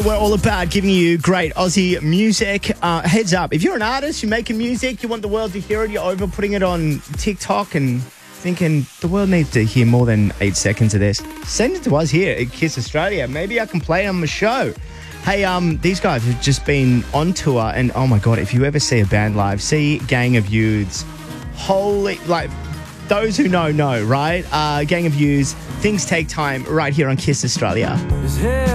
We're all about giving you great Aussie music. Heads up, if you're an artist, you're making music, you want the world to hear it, you're over putting it on TikTok and thinking the world needs to hear more than 8 seconds of this, send it to us here at Kiss Australia. Maybe I can play it on the show. Hey, these guys have just been on tour and oh my God, if you ever see a band live, see Gang of Youths. Holy, like, those who know, right? Gang of Youths, Things Take Time right here on Kiss Australia.